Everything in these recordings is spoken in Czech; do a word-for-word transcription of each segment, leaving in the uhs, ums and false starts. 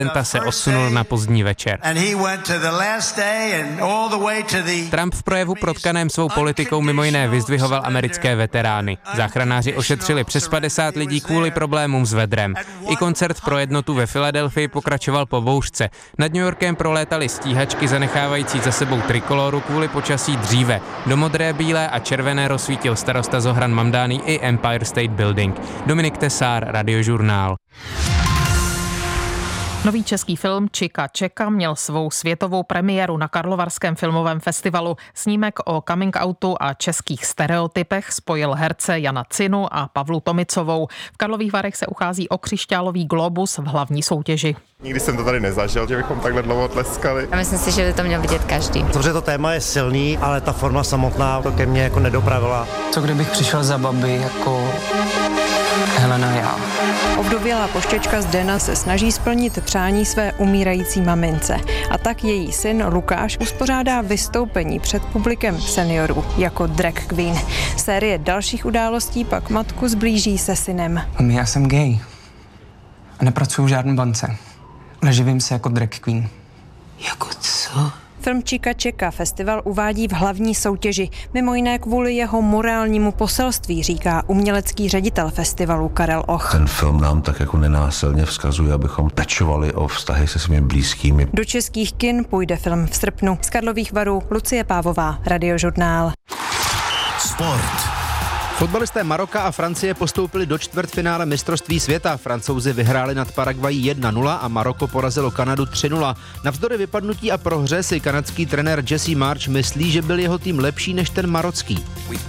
prezidenta se osunul na pozdní večer. Trump v projevu protkaném svou politikou mimo jiné vyzdvihoval americké veterány. Záchranáři ošetřili přes padesát lidí kvůli problémům s vedrem. I koncert pro jednotu ve Filadelfii pokračoval po bouřce. Nad New Yorkem prolétaly stíhačky zanechávající za sebou trikoloru kvůli počasí dříve. Do modré, bílé a červené rozsvítil starosta Zohran Mamdani i Empire State Building. Dominik Tesár, Radiožurnál. Nový český film Čika Čeka měl svou světovou premiéru na Karlovarském filmovém festivalu. Snímek o coming outu a českých stereotypech spojil herce Jana Cinu a Pavlu Tomicovou. V Karlových Varech se uchází o křišťálový globus v hlavní soutěži. Nikdy jsem to tady nezažil, že bychom takhle dlouho tleskali. A myslím si, že by to měl vidět každý. Dobře, to téma je silný, ale ta forma samotná to ke mně jako nedopravila. Co kdybych přišel za babi jako Helena já? Ovdovělá pošťačka Zdena se snaží splnit přání své umírající mamince. A tak její syn Lukáš uspořádá vystoupení před publikem seniorů jako drag queen. Série dalších událostí pak matku zblíží se synem. Já jsem gay a nepracuju v žádné bance, ale živím se jako drag queen. Jako co? Film Čika Čeka festival uvádí v hlavní soutěži, mimo jiné kvůli jeho morálnímu poselství, říká umělecký ředitel festivalu Karel Och. Ten film nám tak jako nenásilně vzkazuje, abychom pečovali o vztahy se svými blízkými. Do českých kin půjde film v srpnu. Z Karlových Varů Lucie Pávová, Radiožurnál. Sport. Fotbalisté Maroka a Francie postoupili do čtvrtfinále mistrovství světa. Francouzi vyhráli nad Paraguayí jedna nula a Maroko porazilo Kanadu tři nula. Navzdory vypadnutí a prohře si kanadský trenér Jesse Marsch myslí, že byl jeho tým lepší než ten marocký.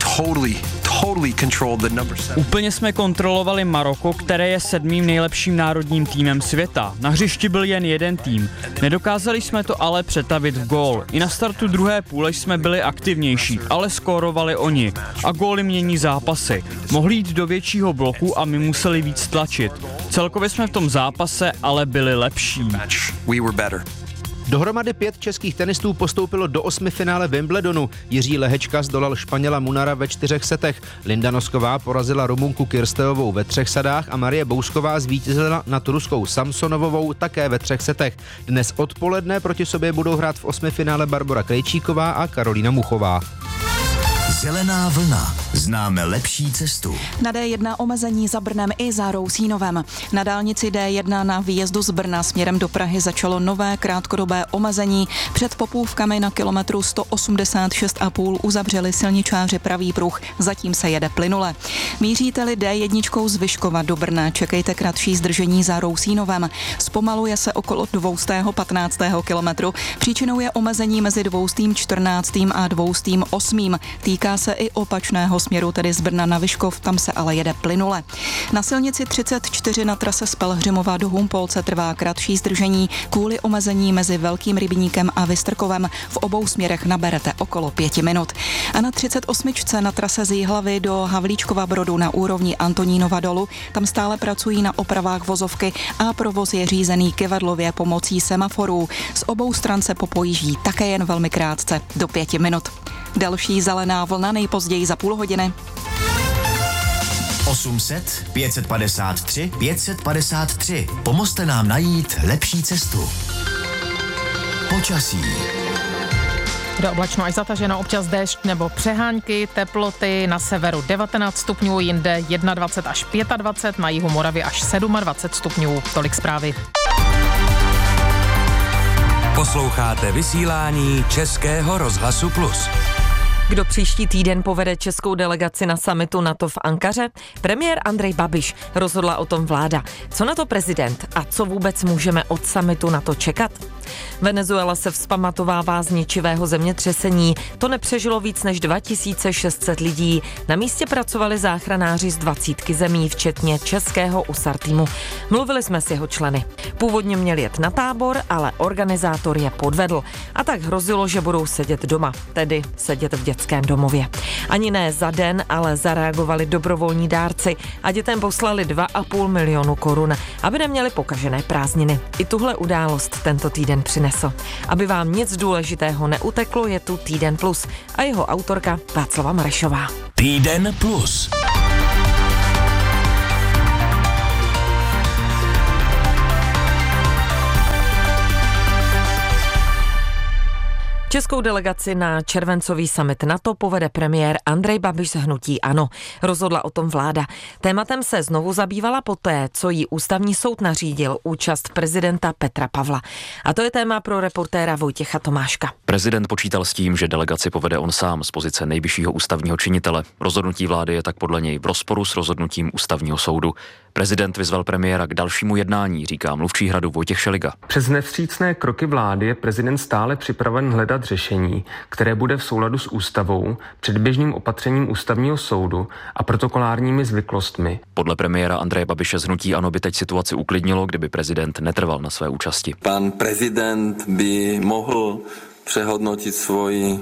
Úplně jsme kontrolovali Maroko, které je sedmým nejlepším národním týmem světa. Na hřišti byl jen jeden tým. Nedokázali jsme to ale přetavit v gól. I na startu druhé půle jsme byli aktivnější, ale skórovali oni. A góly mění zápasy. Mohli jít do většího bloku a my museli víc tlačit. Celkově jsme v tom zápase ale byli lepší. Dohromady pět českých tenistů postoupilo do osmifinále Wimbledonu. Jiří Lehečka zdolal Španěla Munara ve čtyřech setech. Linda Nosková porazila Rumunku Kirsteovou ve třech sadách a Marie Bousková zvítězila nad Ruskou Samsonovovou také ve třech setech. Dnes odpoledne proti sobě budou hrát v osmifinále Barbora Krejčíková a Karolína Muchová. Zelená vlna. Známe lepší cestu. Na D jedna omezení za Brnem i za Rousínovem. Na dálnici D jedna na výjezdu z Brna směrem do Prahy začalo nové krátkodobé omezení. Před Popůvkami na kilometru sto osmdesát šest a půl uzavřeli silničáři pravý pruh. Zatím se jede plynule. Míříte-li D jedna z Vyškova do Brna, čekejte kratší zdržení za Rousínovem. Zpomaluje se okolo dvoustého patnáctého kilometru. Příčinou je omezení mezi dvoustým čtrnáctým a dvoustým osmým. Týká se i opačného směru, tedy z Brna na Vyškov, tam se ale jede plynule. Na silnici třicet čtyři na trase z Pelhřimova do Humpolce trvá kratší zdržení kvůli omezení mezi Velkým Rybníkem a Vystrkovem. V obou směrech naberete okolo pěti minut. A na třicet osm na trase z Jihlavy do Havlíčkova Brodu na úrovni Antonínova dolu, tam stále pracují na opravách vozovky a provoz je řízený kyvadlově pomocí semaforů. Z obou stran se popojíždí také jen velmi krátce, do pěti minut. Další zelená vlna nejpozději za půl hodiny. osm set, pět set padesát tři, pět set padesát tři. Pomozte nám najít lepší cestu. Počasí. Bude oblačno až zataženo, občas déšť nebo přehánky, teploty na severu devatenáct stupňů, jinde dvacet jedna až dvacet pět, na jihu Moravy až dvacet sedm stupňů. Tolik zprávy. Posloucháte vysílání Českého rozhlasu Plus. Kdo příští týden povede českou delegaci na summitu NATO v Ankaře? Premiér Andrej Babiš. Rozhodla o tom vláda. Co na to prezident? A co vůbec můžeme od summitu NATO čekat? Venezuela se vzpamatovává z ničivého zemětřesení. To nepřežilo víc než dva tisíce šest set lidí. Na místě pracovali záchranáři z dvacítky zemí, včetně českého U S A R týmu. Mluvili jsme s jeho členy. Původně měli jet na tábor, ale organizátor je podvedl. A tak hrozilo, že budou sedět doma, tedy sedět v dětském domově. Ani ne za den, ale zareagovali dobrovolní dárci a dětem poslali dva a půl milionu korun, aby neměli pokažené prázdniny. I tuhle událost tento týden přinesl. Aby vám nic důležitého neuteklo, je tu Týden Plus a jeho autorka Václava Marešová. Týden Plus. Českou delegaci na červencový summit NATO povede premiér Andrej Babiš z hnutí ANO. Rozhodla o tom vláda. Tématem se znovu zabývala poté, co jí ústavní soud nařídil účast prezidenta Petra Pavla. A to je téma pro reportéra Vojtěcha Tomáška. Prezident počítal s tím, že delegaci povede on sám z pozice nejvyššího ústavního činitele. Rozhodnutí vlády je tak podle něj v rozporu s rozhodnutím ústavního soudu. Prezident vyzval premiéra k dalšímu jednání, říká mluvčí Hradu Vojtěch Šeliga. Přes nevstřícné kroky vlády je prezident stále připraven hledat řešení, které bude v souladu s ústavou, předběžným opatřením ústavního soudu a protokolárními zvyklostmi. Podle premiéra Andreje Babiše z hnutí ANO by teď situaci uklidnilo, kdyby prezident netrval na své účasti. Pan prezident by mohl přehodnotit svoji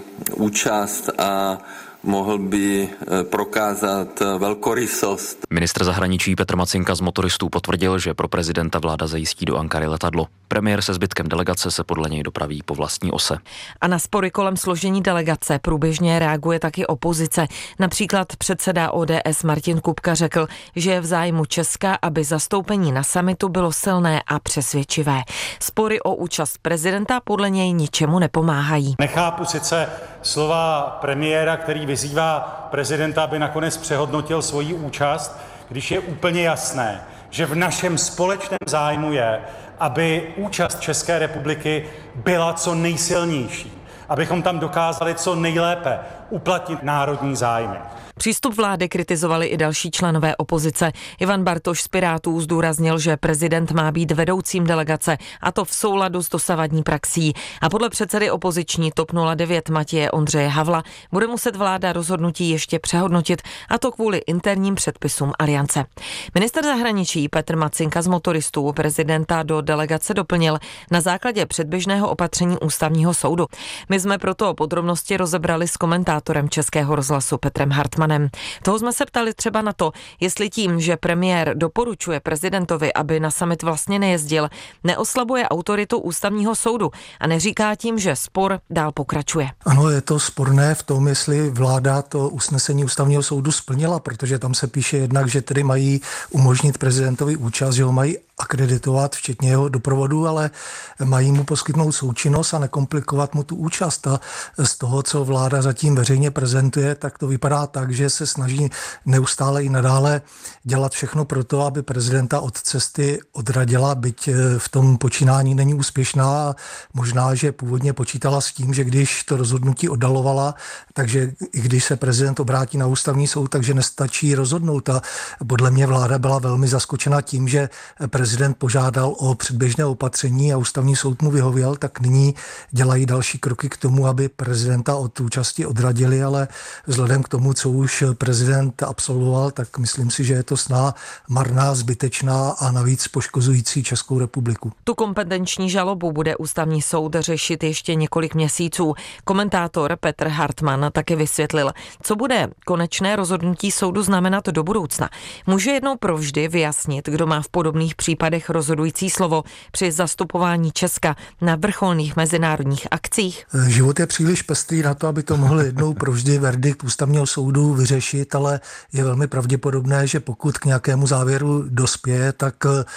účast a mohl by prokázat velkorysost. Ministr zahraničí Petr Macinka z motoristů potvrdil, že pro prezidenta vláda zajistí do Ankary letadlo. Premiér se zbytkem delegace se podle něj dopraví po vlastní ose. A na spory kolem složení delegace průběžně reaguje taky opozice. Například předseda O D S Martin Kupka řekl, že je v zájmu Česka, aby zastoupení na summitu bylo silné a přesvědčivé. Spory o účast prezidenta podle něj ničemu nepomáhají. Nechápu sice slova premiéra, který vyzývá prezidenta, aby nakonec přehodnotil svoji účast, když je úplně jasné, že v našem společném zájmu je, aby účast České republiky byla co nejsilnější, abychom tam dokázali co nejlépe uplatnit národní zájmy. Přístup vlády kritizovali i další členové opozice. Ivan Bartoš z Pirátů zdůraznil, že prezident má být vedoucím delegace, a to v souladu s dosavadní praxí. A podle předsedy opoziční TOP nula devět Matěje Ondřeje Havla bude muset vláda rozhodnutí ještě přehodnotit, a to kvůli interním předpisům aliance. Minister zahraničí Petr Macinka z motoristů prezidenta do delegace doplnil na základě předběžného opatření ústavního soudu. My jsme proto podrobnosti rozebrali s komentátorem Českého rozhlasu Petrem Hartmanem. Toho jsme se ptali třeba na to, jestli tím, že premiér doporučuje prezidentovi, aby na summit vlastně nejezdil, neoslabuje autoritu ústavního soudu a neříká tím, že spor dál pokračuje. Ano, je to sporné v tom, jestli vláda to usnesení ústavního soudu splnila, protože tam se píše jednak, že tedy mají umožnit prezidentovi účast, že ho mají akreditovat, včetně jeho doprovodu, ale mají mu poskytnout součinnost a nekomplikovat mu tu účast. A z toho, co vláda zatím veřejně prezentuje, tak to vypadá tak, že se snaží neustále i nadále dělat všechno pro to, aby prezidenta od cesty odradila, byť v tom počínání není úspěšná. Možná, že původně počítala s tím, že když to rozhodnutí oddalovala, takže i když se prezident obrátí na ústavní soud, takže nestačí rozhodnout. A podle mě vláda byla velmi zaskočena tím, že prezident Prezident požádal o předběžné opatření a ústavní soud mu vyhověl, tak nyní dělají další kroky k tomu, aby prezidenta od účasti odradili, ale vzhledem k tomu, co už prezident absolvoval, tak myslím si, že je to sná marná, zbytečná a navíc poškozující Českou republiku. Tu kompetenční žalobu bude ústavní soud řešit ještě několik měsíců. Komentátor Petr Hartman taky vysvětlil, co bude konečné rozhodnutí soudu znamenat do budoucna. Může jednou provždy vyjasnit, kdo má v podobných případech rozhodující slovo při zastupování Česka na vrcholných mezinárodních akcích? Život je příliš pestrý na to, aby to mohl jednou provždy verdikt ústavního soudu vyřešit, ale je velmi pravděpodobné, že pokud k nějakému závěru dospěje, tak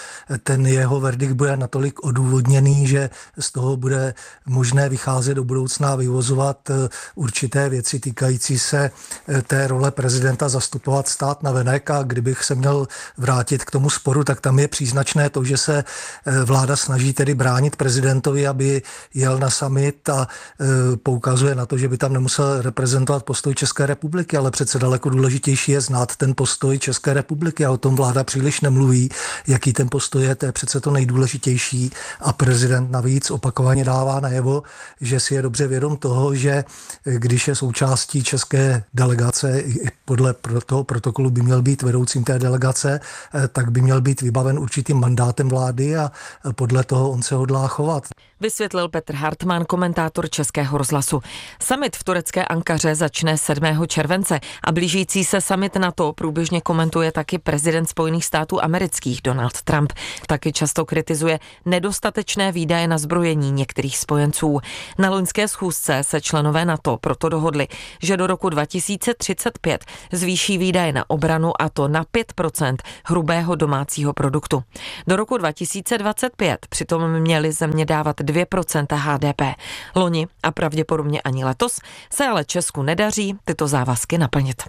ten jeho verdikt bude natolik odůvodněný, že z toho bude možné vycházet do budoucna a vyvozovat určité věci týkající se té role prezidenta zastupovat stát navenek. A kdybych se měl vrátit k tomu sporu, tak tam je příznačné to, že se vláda snaží tedy bránit prezidentovi, aby jel na summit, a poukazuje na to, že by tam nemusel reprezentovat postoj České republiky, ale přece daleko důležitější je znát ten postoj České republiky a o tom vláda příliš nemluví. Jaký ten postoj je, to je přece to nejdůležitější, a prezident navíc opakovaně dává najevo, že si je dobře vědom toho, že když je součástí české delegace, podle toho protokolu by měl být vedoucím té delegace, tak by měl být vybaven určitým mandátem vlády a podle toho on se hodlá chovat. Vysvětlil Petr Hartman, komentátor Českého rozhlasu. Summit v turecké Ankaře začne sedmého července a blížící se summit NATO průběžně komentuje taky prezident Spojených států amerických Donald Trump. Taky často kritizuje nedostatečné výdaje na zbrojení některých spojenců. Na loňské schůzce se členové NATO proto dohodli, že do roku dva tisíce třicet pět zvýší výdaje na obranu, a to na pět procent hrubého domácího produktu. Do roku dva tisíce dvacet pět přitom měly země dávat dvě procenta H D P. Loni a pravděpodobně ani letos se ale Česku nedaří tyto závazky naplnit.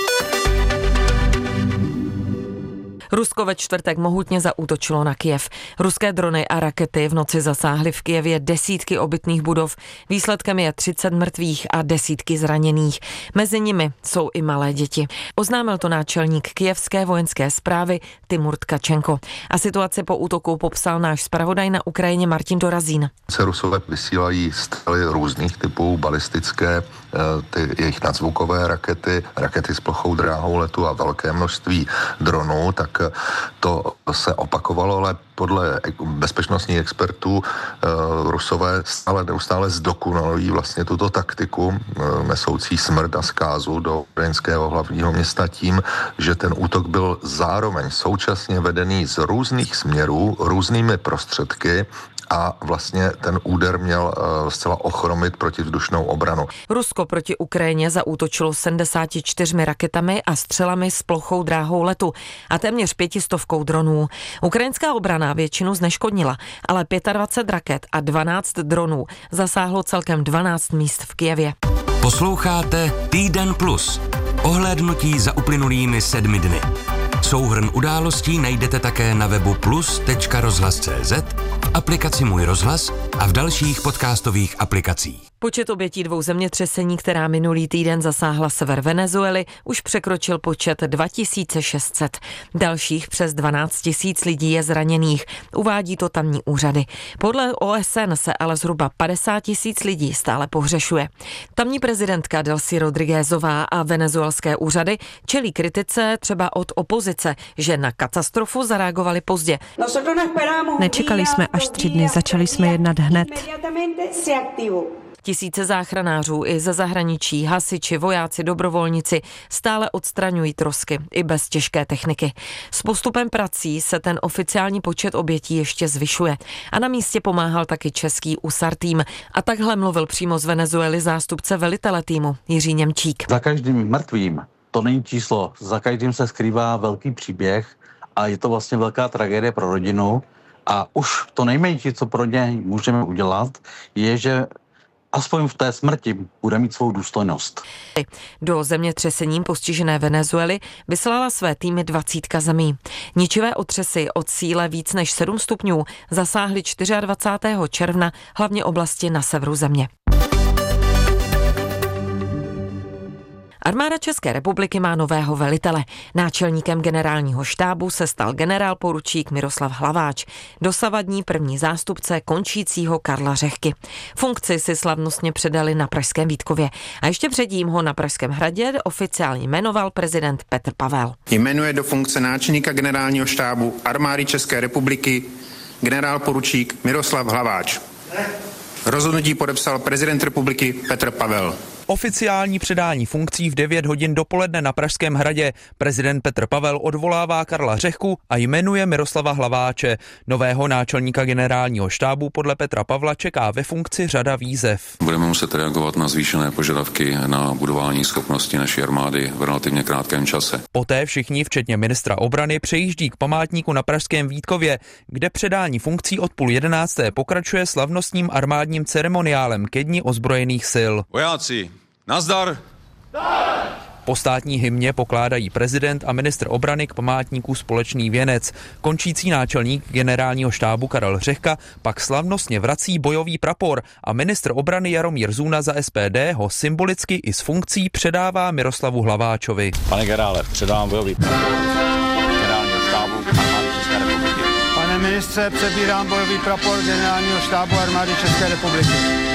Rusko ve čtvrtek mohutně zaútočilo na Kyjev. Ruské drony a rakety v noci zasáhly v Kyjevě desítky obytných budov. Výsledkem je třicet mrtvých a desítky zraněných. Mezi nimi jsou i malé děti. Oznámil to náčelník kyjevské vojenské správy Timur Tkačenko. A situaci po útoku popsal náš zpravodaj na Ukrajině Martin Dorazín. Se Rusové vysílají střely různých typů, balistické, ty jejich nadzvukové rakety, rakety s plochou dráhou letu a velké množství dronů, tak to se opakovalo, ale podle bezpečnostních expertů Rusové stále neustále zdokonalují vlastně tuto taktiku nesoucí smrt a zkázu do ukrajinského hlavního města tím, že ten útok byl zároveň současně vedený z různých směrů, různými prostředky, a vlastně ten úder měl uh, zcela ochromit protivzdušnou obranu. Rusko proti Ukrajině zaútočilo sedmdesáti čtyřmi raketami a střelami s plochou dráhou letu a téměř pětistovkou dronů. Ukrajinská obrana většinu zneškodnila, ale dvacet pět raket a dvanáct dronů zasáhlo celkem dvanáct míst v Kyjevě. Posloucháte Týden plus. Ohlédnutí za uplynulými sedmi dny. Souhrn událostí najdete také na webu plus tečka rozhlas tečka cé zet, v aplikaci Můj rozhlas a v dalších podcastových aplikacích. Počet obětí dvou zemětřesení, která minulý týden zasáhla sever Venezuely, už překročil počet dva tisíce šest set. Dalších přes dvanáct tisíc lidí je zraněných, uvádí to tamní úřady. Podle O S N se ale zhruba padesát tisíc lidí stále pohřešuje. Tamní prezidentka Delcy Rodriguezová a venezuelské úřady čelí kritice třeba od opozice, že na katastrofu zareagovali pozdě. Nečekali jsme až tři dny, začali jsme jednat hned. Tisíce záchranářů i ze zahraničí, hasiči, vojáci, dobrovolníci stále odstraňují trosky i bez těžké techniky. S postupem prací se ten oficiální počet obětí ještě zvyšuje. A na místě pomáhal taky český U S A R tým. A takhle mluvil přímo z Venezuely zástupce velitele týmu Jiří Němčík. Za každým mrtvým to není číslo, za každým se skrývá velký příběh a je to vlastně velká tragédie pro rodinu. A už to nejmenší, co pro ně můžeme udělat, je, že aspoň v té smrti bude mít svou důstojnost. Do zemětřesením postižené Venezuely vyslala své týmy dvacítka zemí. Ničivé otřesy od síle víc než sedm stupňů zasáhly dvacátého čtvrtého června hlavně oblasti na severu země. Armáda České republiky má nového velitele. Náčelníkem generálního štábu se stal generál poručík Miroslav Hlaváč, dosavadní první zástupce končícího Karla Řehky. Funkci si slavnostně předali na pražském Vítkově a ještě předtím ho na Pražském hradě oficiálně jmenoval prezident Petr Pavel. Jmenuje do funkce náčelníka generálního štábu Armády České republiky generál poručík Miroslav Hlaváč. Rozhodnutí podepsal prezident republiky Petr Pavel. Oficiální předání funkcí v devět hodin dopoledne na Pražském hradě. Prezident Petr Pavel odvolává Karla Řehku a jmenuje Miroslava Hlaváče. Nového náčelníka generálního štábu podle Petra Pavla čeká ve funkci řada výzev. Budeme muset reagovat na zvýšené požadavky na budování schopnosti naší armády v relativně krátkém čase. Poté všichni, včetně ministra obrany, přejíždí k památníku na Pražském Vítkově, kde předání funkcí od půl jedenácté pokračuje slavnostním armádním ceremoniálem ke dni ozbrojených sil. Vojáci, nazdar! Po státní hymně pokládají prezident a ministr obrany k památníku společný věnec. Končící náčelník generálního štábu Karel Řehka pak slavnostně vrací bojový prapor a ministr obrany Jaromír Zůna za S P D ho symbolicky i s funkcí předává Miroslavu Hlaváčovi. Pane generále, předávám bojový prapor generálního štábu Armády České republiky. Pane ministře, přebírám bojový prapor generálního štábu Armády České republiky.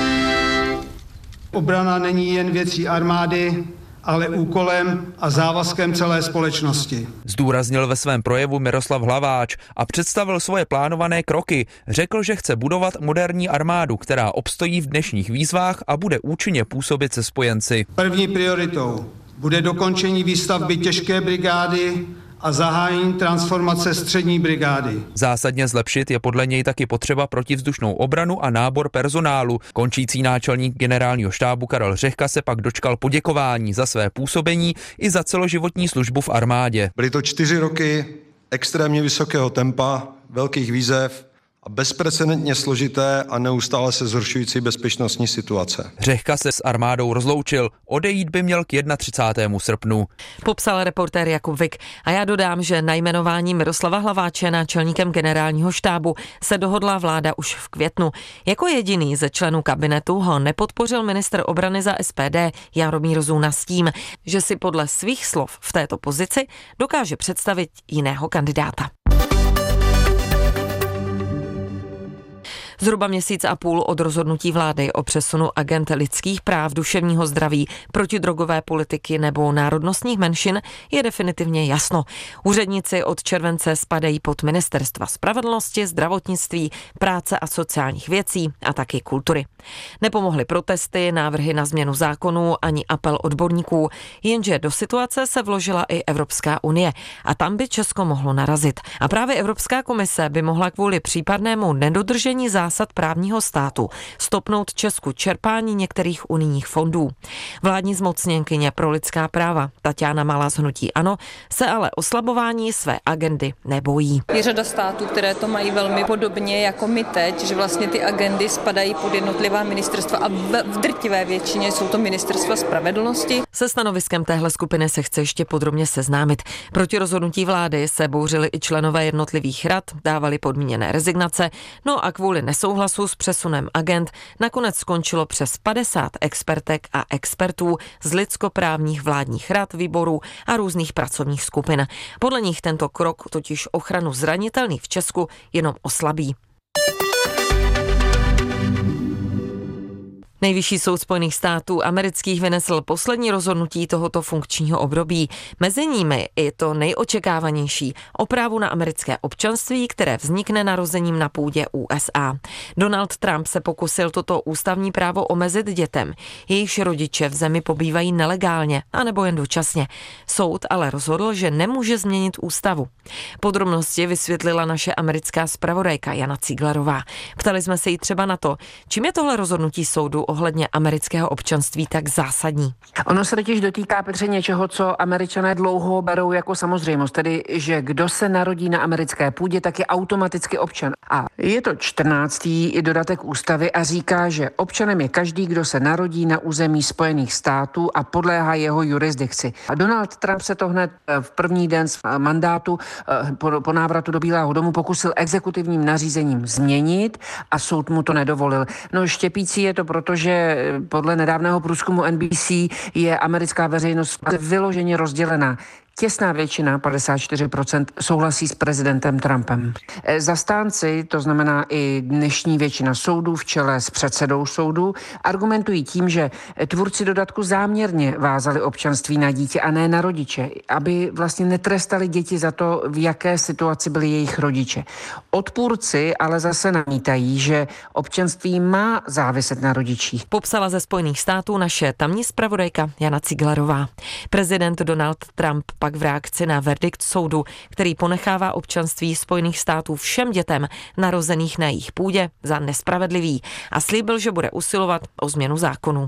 Obrana není jen věcí armády, ale úkolem a závazkem celé společnosti. Zdůraznil ve svém projevu Miroslav Hlaváč a představil svoje plánované kroky. Řekl, že chce budovat moderní armádu, která obstojí v dnešních výzvách a bude účinně působit se spojenci. První prioritou bude dokončení výstavby těžké brigády a zahájení transformace střední brigády. Zásadně zlepšit je podle něj taky potřeba protivzdušnou obranu a nábor personálu. Končící náčelník generálního štábu Karel Řehka se pak dočkal poděkování za své působení i za celoživotní službu v armádě. Byly to čtyři roky extrémně vysokého tempa, velkých výzev a bezprecedentně složité a neustále se zhoršující bezpečnostní situace. Řehka se s armádou rozloučil, odejít by měl k třicátému prvnímu srpnu. Popsal reportér Jakub Vik a já dodám, že na jmenování Miroslava Hlaváče náčelníkem generálního štábu se dohodla vláda už v květnu. Jako jediný ze členů kabinetu ho nepodpořil ministr obrany za S P D Jaromír Zuna s tím, že si podle svých slov v této pozici dokáže představit jiného kandidáta. Zhruba měsíc a půl od rozhodnutí vlády o přesunu agent lidských práv, duševního zdraví, protidrogové politiky nebo národnostních menšin je definitivně jasno. Úředníci od července spadají pod ministerstva spravedlnosti, zdravotnictví, práce a sociálních věcí a taky kultury. Nepomohly protesty, návrhy na změnu zákonů ani apel odborníků, jenže do situace se vložila i Evropská unie a tam by Česko mohlo narazit. A právě Evropská komise by mohla kvůli případnému nedodržení zásad právního státu stopnout Česku čerpání některých unijních fondů. Vládní zmocněnkyně pro lidská práva Taťána Malá z hnutí ANO se ale oslabování své agendy nebojí. Je řada států, které to mají velmi podobně jako my teď, že vlastně ty agendy spadají pod jednotlivá ministerstva a v drtivé většině jsou to ministerstva spravedlnosti. Se stanoviskem téhle skupiny se chce ještě podrobně seznámit. Proti rozhodnutí vlády se bouřili i členové jednotlivých rad, dávali podmíněné rezignace, no a kvůli nesouhlasu s přesunem agent nakonec skončilo přes padesát expertek a expertů z lidskoprávních vládních rad, výborů a různých pracovních skupin. Podle nich tento krok totiž ochranu zranitelných v Česku jenom oslabí. Nejvyšší soud Spojených států amerických vynesl poslední rozhodnutí tohoto funkčního období. Mezi nimi i to nejočekávanější o právu na americké občanství, které vznikne narozením na půdě U S A. Donald Trump se pokusil toto ústavní právo omezit dětem, jejichž rodiče v zemi pobývají nelegálně anebo jen dočasně. Soud ale rozhodl, že nemůže změnit ústavu. Podrobnosti vysvětlila naše americká zpravodajka Jana Ciglerová. Ptali jsme se jí třeba na to, čím je tohle rozhodnutí soudu ohledně amerického občanství tak zásadní. Ono se totiž dotýká, Petře, něčeho, co Američané dlouho berou jako samozřejmost, tedy, že kdo se narodí na americké půdě, tak je automaticky občan. A je to čtrnáctý dodatek ústavy a říká, že občanem je každý, kdo se narodí na území Spojených států a podléhá jeho jurisdikci. A Donald Trump se to hned v první den z mandátu po, po návratu do Bílého domu pokusil exekutivním nařízením změnit a soud mu to nedovolil. No štěpící je to proto, že podle nedávného průzkumu N B C je americká veřejnost vyloženě rozdělená. Těsná většina, padesát čtyři procent, souhlasí s prezidentem Trumpem. Zastánci, to znamená i dnešní většina soudů v čele s předsedou soudu, argumentují tím, že tvůrci dodatku záměrně vázali občanství na dítě a ne na rodiče, aby vlastně netrestali děti za to, v jaké situaci byli jejich rodiče. Odpůrci ale zase namítají, že občanství má záviset na rodičích. Popsala ze Spojených států naše tamní zpravodajka Jana Ciglerová. Prezident Donald Trump pak v reakci na verdikt soudu, který ponechává občanství Spojených států všem dětem narozených na jejich půdě, za nespravedlivý a slíbil, že bude usilovat o změnu zákonu.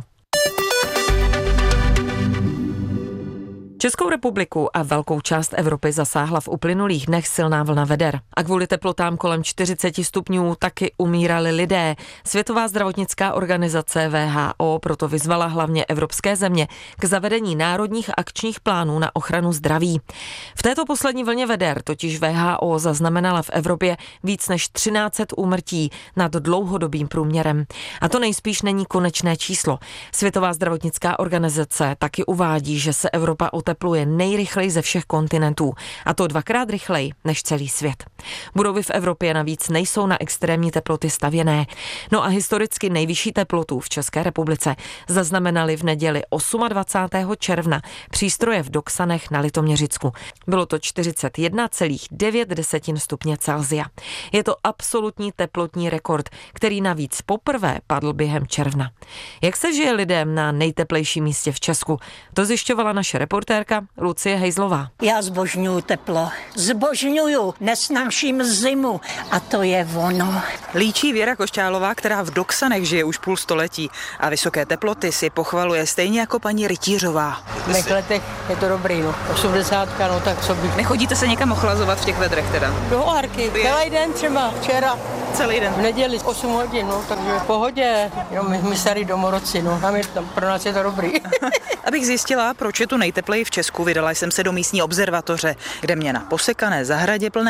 Českou republiku a velkou část Evropy zasáhla v uplynulých dnech silná vlna veder. A kvůli teplotám kolem čtyřicet stupňů taky umírali lidé. Světová zdravotnická organizace W H O proto vyzvala hlavně evropské země k zavedení národních akčních plánů na ochranu zdraví. V této poslední vlně veder totiž W H O zaznamenala v Evropě víc než třináct set úmrtí nad dlouhodobým průměrem. A to nejspíš není konečné číslo. Světová zdravotnická organizace taky uvádí, že se Evropa otepluje nejrychleji ze všech kontinentů, a to dvakrát rychleji než celý svět. Budovy v Evropě navíc nejsou na extrémní teploty stavěné. No a historicky nejvyšší teplotu v České republice zaznamenali v neděli dvacátého osmého června přístroje v Doksanech na Litoměřicku. Bylo to čtyřicet jedna celá devět stupně Celsia. Je to absolutní teplotní rekord, který navíc poprvé padl během června. Jak se žije lidem na nejteplejším místě v Česku? To zjišťovala naše reportérka režisérka Lucie Hejzlová. Já zbožňuju teplo, zbožňuju, nesnáším zimu a to je ono. Líčí Věra Košťálová, která v Doksanech žije už půl století a vysoké teploty si pochvaluje stejně jako paní Rytířová. V mých letech je to dobrý, no. osmdesátka, no tak co bych... Nechodíte se někam ochlazovat v těch vedrech teda? Do Oárky, celý den třeba, včera. Celý den? V neděli osm hodin, no, takže v pohodě. Jo, my, my starý domorodci, no, a my, tam, pro nás je to dobrý. Abych zjistila, proč je tu nejtepleji v Česku, vydala jsem se do místní observatoře, kde mě na posekané zahradě plné